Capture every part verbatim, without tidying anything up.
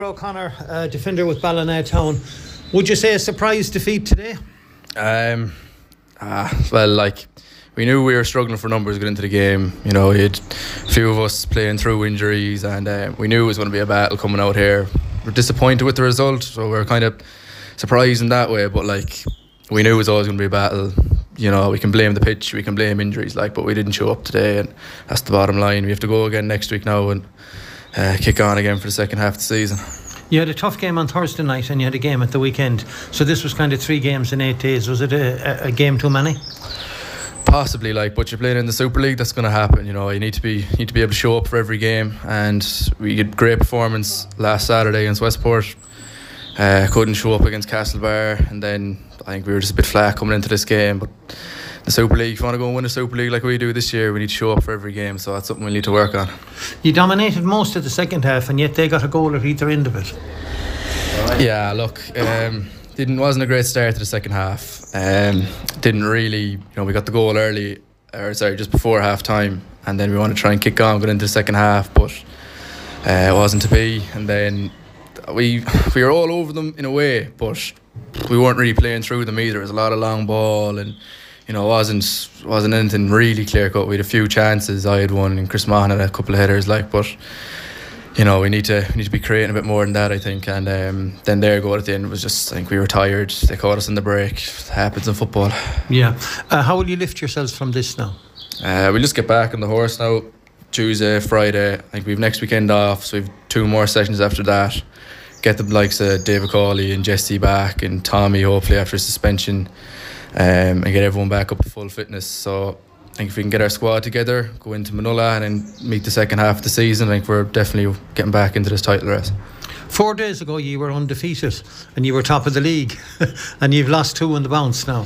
O'Connor, uh, defender with Ballina Town. Would you say a surprise defeat today? Um, uh, well, like, we knew we were struggling for numbers going into the game. You know, we had a few of us playing through injuries, and uh, we knew it was going to be a battle coming out here. We're disappointed with the result, so we're kind of surprised in that way. But like, we knew it was always going to be a battle. You know, we can blame the pitch, we can blame injuries, like, but we didn't show up today, and that's the bottom line. We have to go again next week now and uh, kick on again for the second half of the season. You had a tough game on Thursday night and you had a game at the weekend, so this was kind of three games in eight days. Was it a, a game too many? Possibly, like, but you're playing in the Super League, that's going to happen. You know, you need to be you need to be able to show up for every game, and we had great performance last Saturday against Westport. Uh, couldn't show up against Castlebar, and then I think we were just a bit flat coming into this game. But the Super League, if you want to go and win a Super League like we do this year, we need to show up for every game, so that's something we need to work on. You dominated most of the second half, and yet they got a goal at either end of it. Yeah, look, um, didn't wasn't a great start to the second half. Um, didn't really, you know, we got the goal early, or sorry, just before half time, and then we want to try and kick on going into the second half, but uh, it wasn't to be. And then we we were all over them in a way, but we weren't really playing through them either. There was a lot of long ball, and you know, it wasn't wasn't anything really clear cut. We had a few chances. I had one, and Chris Mahon had a couple of headers, like, but you know, we need to we need to be creating a bit more than that, I think. And um, then their goal at the end was just, I think we were tired. They caught us in the break. It happens in football. Yeah. Uh, how will you lift yourselves from this now? Uh, we'll just get back on the horse now. Tuesday, Friday. I think we've next weekend off, so we've two more sessions after that. Get the likes of David Cawley and Jesse back, and Tommy hopefully after suspension. Um, and get everyone back up to full fitness. So I think if we can get our squad together, go into Manula and then meet the second half of the season, I think we're definitely getting back into this title race. Four days ago you were undefeated and you were top of the league and you've lost two on the bounce now.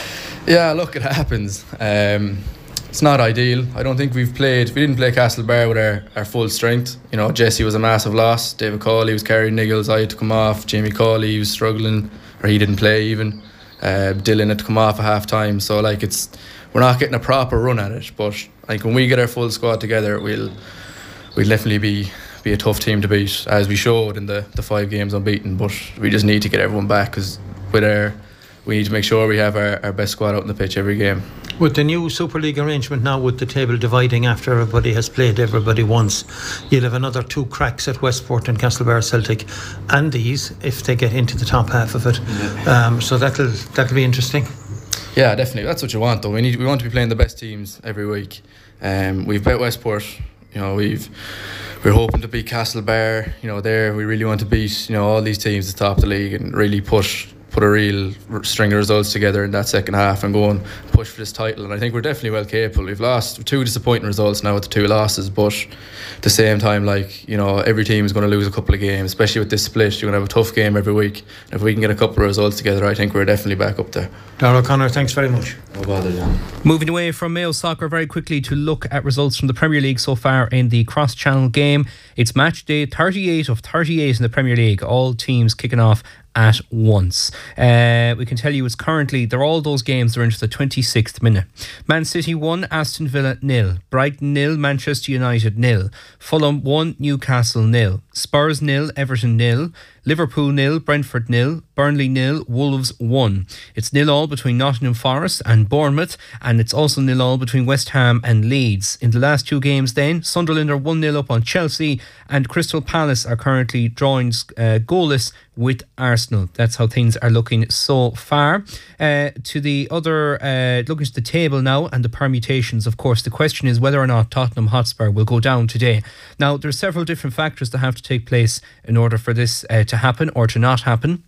Yeah, look, it happens. Um, it's not ideal. I don't think we've played we didn't play Castlebar with our, our full strength. You know, Jesse was a massive loss. David Cawley was carrying niggles. I had to come off. Jamie Cawley, he was struggling, or he didn't play even. Uh, Dylan had to come off at half time, so like it's we're not getting a proper run at it, but like when we get our full squad together, we'll we'll definitely be be a tough team to beat, as we showed in the, the five games unbeaten. But we just need to get everyone back, because with our we need to make sure we have our, our best squad out on the pitch every game. With the new Super League arrangement now, with the table dividing after everybody has played everybody once, you'll have another two cracks at Westport and Castlebar Celtic and these if they get into the top half of it. Yeah. Um, so that'll that'll be interesting. Yeah, definitely. That's what you want, though. We need we want to be playing the best teams every week. Um, we've bet Westport. You know, we've we're hoping to beat Castlebar. You know, there we really want to beat, you know, all these teams at the top of the league and really push. put a real string of results together in that second half and go and push for this title. And I think we're definitely well capable. We've lost two disappointing results now with the two losses, but at the same time, like, you know, every team is going to lose a couple of games, especially with this split. You're going to have a tough game every week. And if we can get a couple of results together, I think we're definitely back up there. Darragh O'Connor, thanks very much. No bother, John. Moving away from Mayo Soccer very quickly to look at results from the Premier League so far in the cross-channel game. It's match day thirty-eight of thirty-eight in the Premier League. All teams kicking off at once. Uh, we can tell you it's currently, they're all those games are into the twenty-sixth minute. Man City one, Aston Villa nil. Brighton nil, Manchester United nil. Fulham one, Newcastle nil. Spurs nil, Everton nil. Liverpool nil, Brentford nil. Burnley nil, Wolves one. It's nil all between Nottingham Forest and Bournemouth, and it's also nil all between West Ham and Leeds. In the last two games then, Sunderland are one nil up on Chelsea, and Crystal Palace are currently drawing uh, goalless with Arsenal. That's how things are looking so far. Uh, to the other, uh, looking at the table now and the permutations, of course, the question is whether or not Tottenham Hotspur will go down today. Now, there's several different factors that have to take place in order for this uh, to happen or to not happen.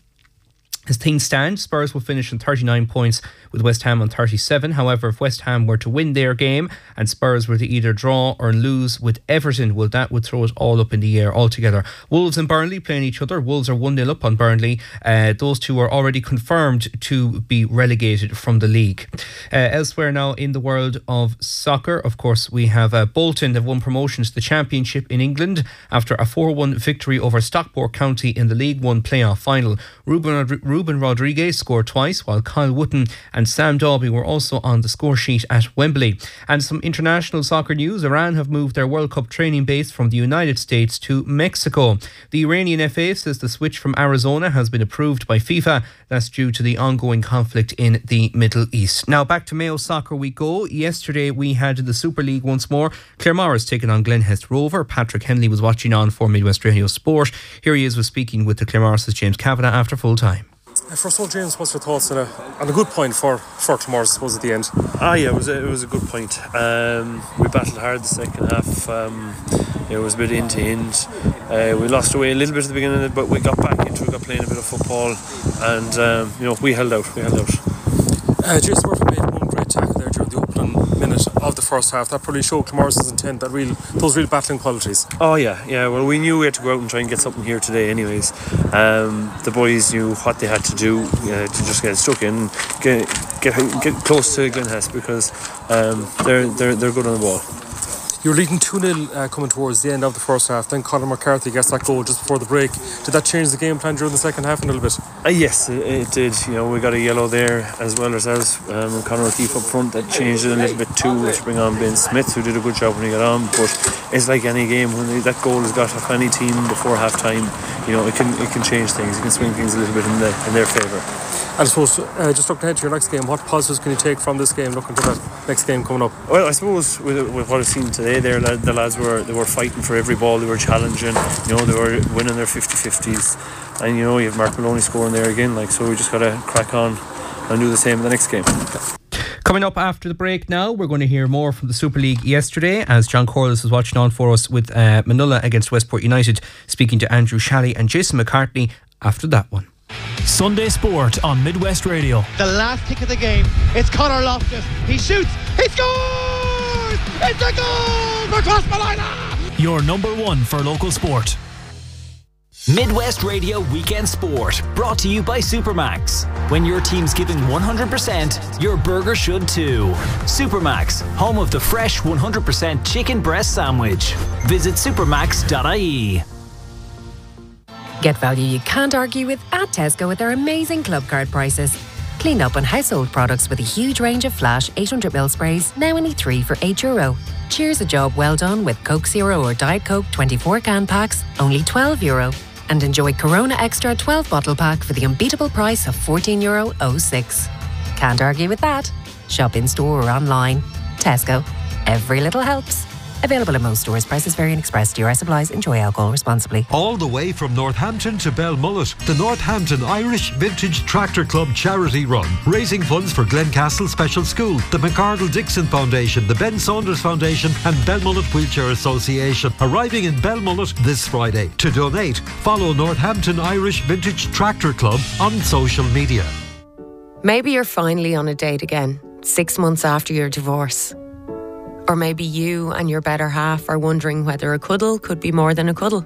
As things stand, Spurs will finish on thirty-nine points with West Ham on thirty-seven. However, if West Ham were to win their game and Spurs were to either draw or lose with Everton, well, that would throw it all up in the air altogether. Wolves and Burnley playing each other. Wolves are one nil up on Burnley. Uh, those two are already confirmed to be relegated from the league. Uh, elsewhere now in the world of soccer, of course, we have uh, Bolton have won promotion to the Championship in England after a four one victory over Stockport County in the League One playoff final. Ruben Ruben Rodriguez scored twice, while Kyle Wooten and Sam Dalby were also on the score sheet at Wembley. And some international soccer news. Iran have moved their World Cup training base from the United States to Mexico. The Iranian F A says the switch from Arizona has been approved by FIFA. That's due to the ongoing conflict in the Middle East. Now back to Mayo Soccer we go. Yesterday we had the Super League once more. Claremorris taking on Glenhest Rover. Patrick Henley was watching on for Midwest Radio Sport. Here he is was speaking with the Claremorris' James Kavanagh after full time. First of all, James, what's your thoughts on a, on a good point for, for Claremorris, I suppose, at the end? Ah, yeah, it was a, it was a good point. Um, we battled hard the second half. Um, it was a bit end to end. Uh, we lost away a little bit at the beginning, but we got back into it, got playing a bit of football, and um, you know, we held out. We held out. Uh, Jason Murphy made one great tackle there during the opening minute of the first half. That probably showed Claremorris' intent, that real, those real battling qualities. Oh yeah, yeah. Well, we knew we had to go out and try and get something here today, anyways. Um, the boys knew what they had to do uh, to just get stuck in, get get get close to Glenhest, because um, they're they're they're good on the ball. You were leading two nil uh, coming towards the end of the first half. Then Conor McCarthy gets that goal just before the break. Did that change the game plan during the second half a little bit? Uh, yes, it, it did. You know, we got a yellow there as well ourselves. Um, Conor O'Keefe up front, that changed it a little bit too, to bring on Ben Smith, who did a good job when he got on. But it's like any game, when they, that goal has got off any team before half time, you know, it can it can change things. It can swing things a little bit in, the, in their favour. And I suppose, uh, just looking ahead to your next game, what positives can you take from this game, looking to that next game coming up? Well, I suppose with, with what I've seen today there, the lads were they were fighting for every ball, they were challenging, you know, they were winning their fifty-fifties, and you know, you have Mark Maloney scoring there again, like, so we just got to crack on and do the same in the next game. Coming up after the break now, we're going to hear more from the Super League yesterday, as John Corliss was watching on for us with uh, Manola against Westport United, speaking to Andrew Shalley and Jason McCartney after that one. Sunday Sport on Midwest Radio. The last kick of the game, it's Conor Loftus. He shoots, he scores! It's a goal for Crossmolina! Your number one for local sport. Midwest Radio Weekend Sport, brought to you by Supermax. When your team's giving one hundred percent, your burger should too. Supermax, home of the fresh one hundred percent chicken breast sandwich. Visit supermax dot I E. Get value you can't argue with at Tesco with their amazing club card prices. Clean up on household products with a huge range of Flash eight hundred milliliter sprays, now only three for eight euro. Cheers a job well done with Coke Zero or Diet Coke twenty-four can packs, only twelve euro. And enjoy Corona Extra twelve bottle pack for the unbeatable price of fourteen euro oh six. Can't argue with that. Shop in store or online. Tesco. Every little helps. Available in most stores. Prices vary and express. D R S applies. Enjoy alcohol responsibly. All the way from Northampton to Belmullet, the Northampton Irish Vintage Tractor Club charity run, raising funds for Glencastle Special School, the McArdle Dixon Foundation, the Ben Saunders Foundation and Belmullet Wheelchair Association. Arriving in Belmullet this Friday. To donate, follow Northampton Irish Vintage Tractor Club on social media. Maybe you're finally on a date again, six months after your divorce. Or maybe you and your better half are wondering whether a cuddle could be more than a cuddle.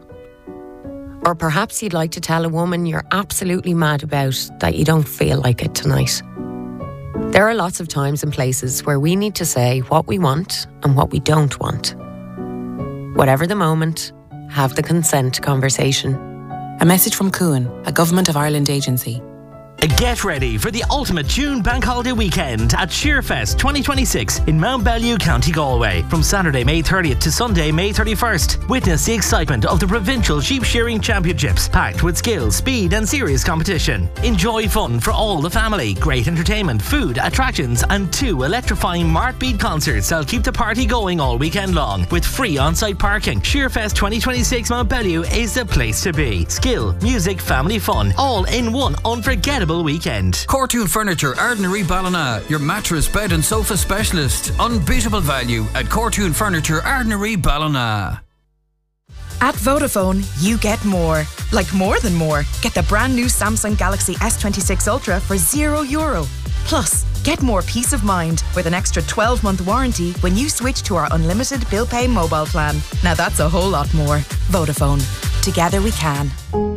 Or perhaps you'd like to tell a woman you're absolutely mad about that you don't feel like it tonight. There are lots of times and places where we need to say what we want and what we don't want. Whatever the moment, have the consent conversation. A message from Cuan, a Government of Ireland agency. Get ready for the ultimate June Bank Holiday weekend at Shearfest twenty twenty-six in Mount Bellew, County Galway. From Saturday, May thirtieth to Sunday, May thirty-first. Witness the excitement of the Provincial Sheep Shearing Championships, packed with skill, speed and serious competition. Enjoy fun for all the family, great entertainment, food, attractions and two electrifying Martbeat concerts that'll keep the party going all weekend long, with free on-site parking. Shearfest twenty twenty-six Mount Bellew is the place to be. Skill, music, family fun, all in one unforgettable weekend. Cortoon Furniture, Ardnary Ballina, your mattress, bed and sofa specialist. Unbeatable value at Cortoon Furniture, Ardnary Ballina. At Vodafone, you get more. Like more than more. Get the brand new Samsung Galaxy S twenty-six Ultra for zero euro. Plus, get more peace of mind with an extra twelve month warranty when you switch to our unlimited bill pay mobile plan. Now that's a whole lot more. Vodafone. Together we can.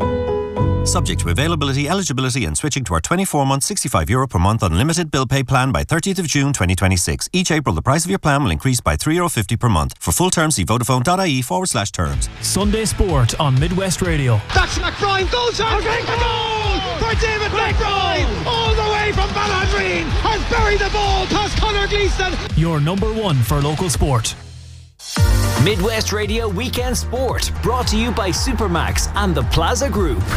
Subject to availability, eligibility and switching to our twenty-four month sixty-five euro per month unlimited bill pay plan by thirtieth of June twenty twenty-six. Each April the price of your plan will increase by three euro fifty per month. For full terms see vodafone.ie forward slash terms. Sunday Sport on Midwest Radio. That's McBride, goal shot! Okay, goal! for David McBride, all the way from Balladreen, has buried the ball past Conor Gleeson. Your number one for local sport. Midwest Radio Weekend Sport, brought to you by Supermax and the Plaza Group.